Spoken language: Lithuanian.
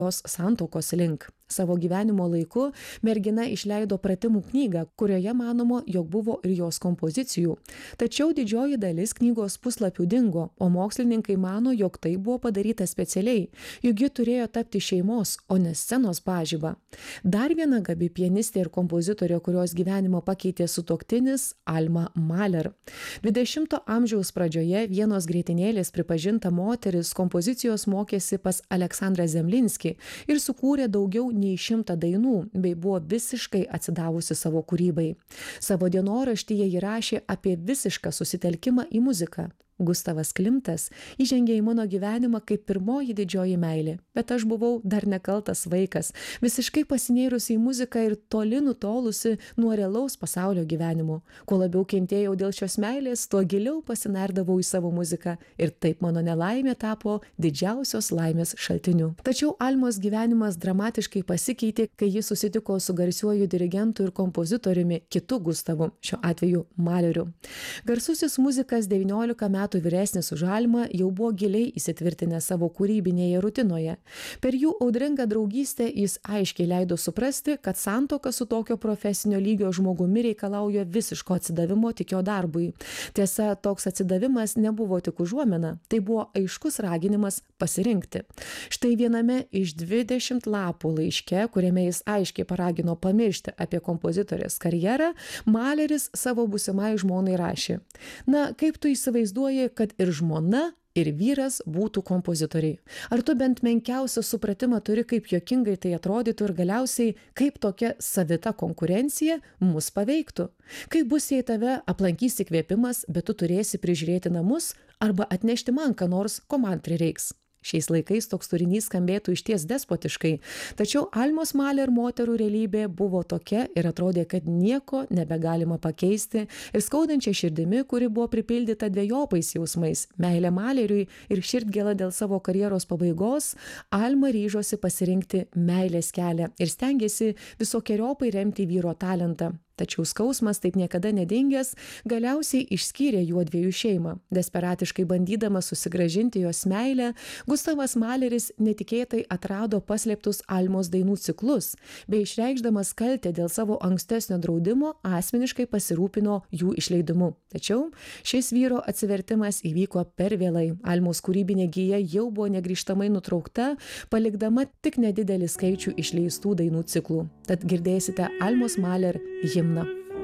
jos santuokos link. Savo gyvenimo laiku mergina išleido pratimų knygą, kurioje manoma, jog buvo ir jos kompozicijų. Tačiau didžioji dalis knygos puslapių dingo, o mokslininkai mano, jog tai buvo padaryta specialiai, juk ji turėjo tapti šeimos, o ne scenos pažyba. Dar viena gabi pianistė ir kompozitorė, kurios gyvenimą pakeitė sutuoktinis Alma Mahler. 20-ojo amžiaus pradžioje Vienos grietinėlės pripažinta moteris kompozicijos mokėsi pas Aleksandrą Zemlinskį ir sukūrė daugiau nei 100 dainų, bei buvo visiškai atsidavusi savo kūrybai. Savo dienoraštyje ji rašė apie visišką susitelkimą į muziką. Gustavas Klimtas įžengė į mano gyvenimą kaip pirmoji didžioji meilė, bet aš buvau dar nekaltas vaikas, visiškai pasinėrusi į muziką ir toli nutolusi nuo realaus pasaulio gyvenimo. Kuo labiau kentėjau dėl šios meilės, tuo giliau pasinerdavau į savo muziką ir taip mano nelaimė tapo didžiausios laimės šaltiniu. Tačiau Almos gyvenimas dramatiškai pasikeitė, kai ji susitiko su garsiuoju dirigentu ir kompozitoriumi kitu Gustavu, šiuo atveju Mahleriu. Garsusis muzikas 19 metų vyresnis už Almą jau buvo giliai įsitvirtinę savo kūrybinėje rutinoje. Per jų audringą draugystę jis aiškiai leido suprasti, kad santuoka su tokio profesinio lygio žmogumi reikalauja visiško atsidavimo tik jo darbui. Tiesa, toks atsidavimas nebuvo tik užuomina, tai buvo aiškus raginimas pasirinkti. Štai viename iš 20 lapų laiške, kuriame jis aiškiai paragino pamiršti apie kompozitorės karjerą, Mahleris savo būsimai žmonai rašė: "Na, kaip tu įsivaizduoji, kad ir žmona, ir vyras būtų kompozitoriai? Ar tu bent menkiausią supratimą turi, kaip juokingai tai atrodytų ir galiausiai kaip tokia savita konkurencija mus paveiktų? Kaip bus, jei tave aplankys įkvėpimas, bet tu turėsi prižiūrėti namus arba atnešti man ką nors, ko man prireiks?" Šiais laikais toks turinys skambėtų išties despotiškai, tačiau Almos Mahler moterų realybė buvo tokia ir atrodė, kad nieko nebegalima pakeisti ir skaudančia širdimi, kuri buvo pripildyta dvejopais jausmais - meilė Mahleriui ir širdgėla dėl savo karjeros pabaigos, Alma ryžosi pasirinkti meilės kelią ir stengėsi visokeriopai remti vyro talentą. Tačiau skausmas, taip niekada nedingęs, galiausiai išskyrė juodviejų šeimą. Desperatiškai bandydamas susigrąžinti jos meilę, Gustavas Mahleris netikėtai atrado paslėptus Almos dainų ciklus, bei išreikšdamas kaltę dėl savo ankstesnio draudimo asmeniškai pasirūpino jų išleidimu. Tačiau šis vyro atsivertimas įvyko per vėlai. Almos kūrybinė gija jau buvo negrįžtamai nutraukta, palikdama tik nedidelį skaičių išleistų dainų ciklų. Tad girdėsite Almos Mahler himną.